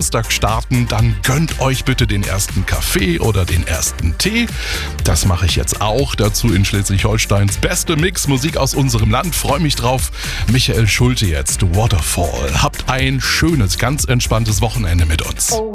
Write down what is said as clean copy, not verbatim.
Samstag starten, dann gönnt euch bitte den ersten Kaffee oder den ersten Tee. Das mache ich jetzt auch. Dazu in Schleswig-Holsteins beste Mixmusik aus unserem Land. Freue mich drauf. Michael Schulte jetzt, Waterfall. Habt ein schönes, ganz entspanntes Wochenende mit uns.